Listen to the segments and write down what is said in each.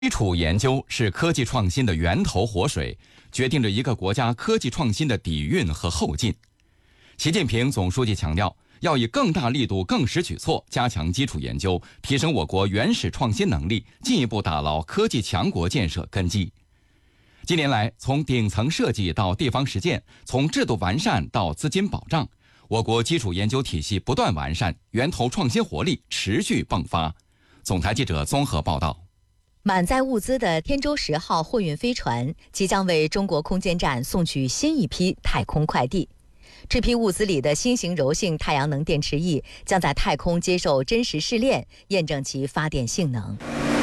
基础研究是科技创新的源头活水，决定着一个国家科技创新的底蕴和后劲。习近平总书记强调，要以更大力度、更实举措加强基础研究，提升我国原始创新能力，进一步打牢科技强国建设根基。近年来，从顶层设计到地方实践，从制度完善到资金保障，我国基础研究体系不断完善，源头创新活力持续迸发。总台记者综合报道。 满载物资的天舟10号货运飞船即将为中国空间站送去新一批太空快递。这批物资里的新型柔性太阳能电池翼将在太空接受真实试炼，验证其发电性能。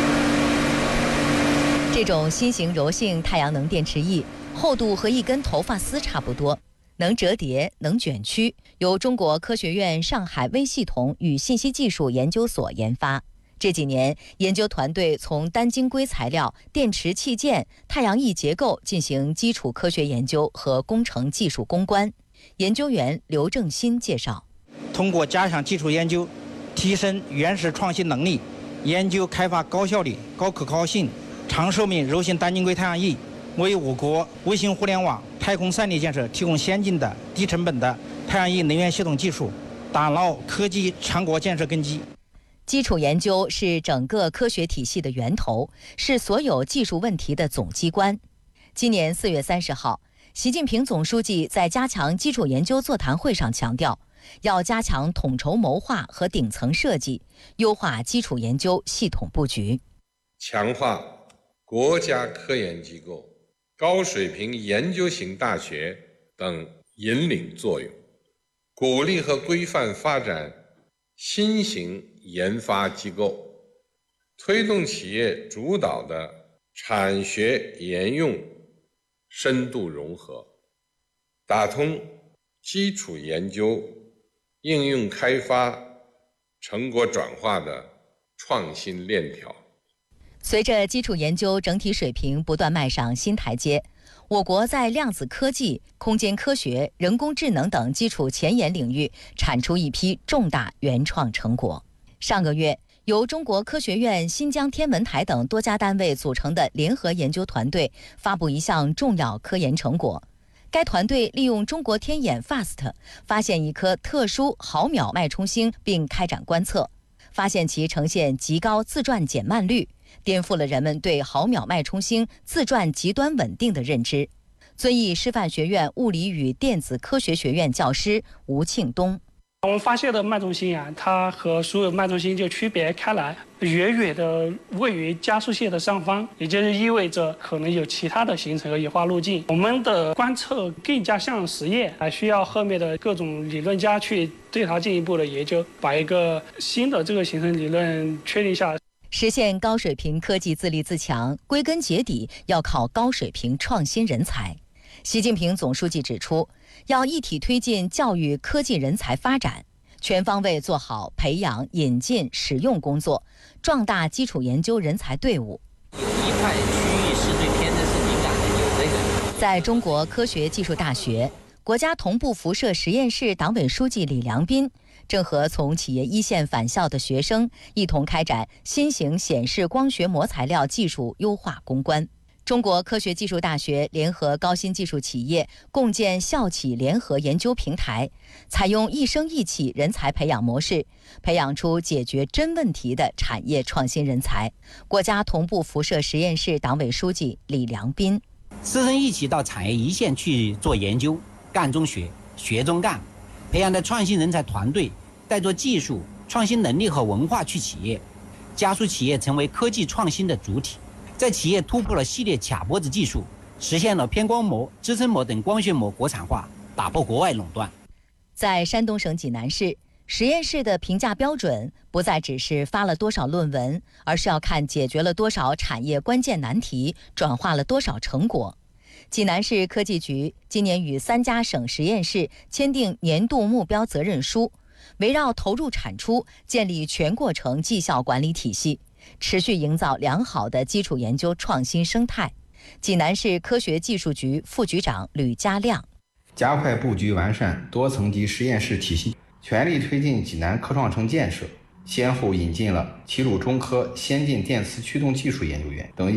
这种新型柔性太阳能电池翼厚度和一根头发丝差不多，能折叠，能卷曲，由中国科学院上海微系统与信息技术研究所研发。这几年，研究团队从单晶硅材料、电池器件、太阳翼结构进行基础科学研究和工程技术攻关。研究员刘正新介绍， 通过加强基础研究，提升原始创新能力，研究开发高效率、高可靠性、长寿命柔性单晶硅太阳翼，为我国卫星互联网、太空3类建设提供先进的、低成本的太阳翼能源系统技术，打牢科技强国建设根基。 基础研究是整个科学体系的源头，是所有技术问题的总机关。今年4月30号，习近平总书记在加强基础研究座谈会上强调，要加强统筹谋划和顶层设计，优化基础研究系统布局， 强化国家科研机构、高水平研究型大学等引领作用，鼓励和规范发展新型研发机构，推动企业主导的产学研用深度融合，打通基础研究、应用开发、成果转化的创新链条。 随着基础研究整体水平不断迈上新台阶，我国在量子科技、空间科学、人工智能等基础前沿领域产出一批重大原创成果。上个月，由中国科学院、新疆天文台等多家单位组成的联合研究团队发布一项重要科研成果。该团队利用中国天眼 FAST 发现一颗特殊毫秒脉冲星，并开展观测，发现其呈现极高自转减慢率，颠覆了人们对毫秒脉冲星自转极端稳定的认知。遵义师范学院物理与电子科学学院教师吴庆东， 我们发现的脉冲星它和所有脉冲星就区别开来，远远的位于加速线的上方，也就是意味着可能有其他的形成和演化路径。我们的观测更加像实验，还需要后面的各种理论家去对它进一步的研究，把一个新的这个形成理论确定下来。 实现高水平科技自立自强，归根结底要靠高水平创新人才。习近平总书记指出，要一体推进教育科技人才发展，全方位做好培养、引进、使用工作，壮大基础研究人才队伍。 有一块区域是对天热是敏感的，有这个。 在中国科学技术大学，国家同步辐射实验室党委书记李良斌正和从企业一线返校的学生一同开展新型显示光学膜材料技术优化攻关。中国科学技术大学联合高新技术企业共建校企联合研究平台，采用一生一企人才培养模式，培养出解决真问题的产业创新人才。国家同步辐射实验室党委书记李良斌： 师生一起到产业一线去做研究，干中学，学中干，培养的创新人才团队带着技术、创新能力和文化去企业，加速企业成为科技创新的主体。在企业突破了系列卡脖子技术，实现了偏光膜、支撑膜等光学膜国产化，打破国外垄断。 在山东省济南市，实验室的评价标准不再只是发了多少论文，而是要看解决了多少产业关键难题，转化了多少成果。济南市科技局今年与3家省实验室签订年度目标责任书，围绕投入产出建立全过程绩效管理体系，持续营造良好的基础研究创新生态。济南市科学技术局副局长吕家亮： 加快布局完善多层级实验室体系，全力推进济南科创城建设， 先后引进了齐鲁中科先进电磁驱动技术研究院等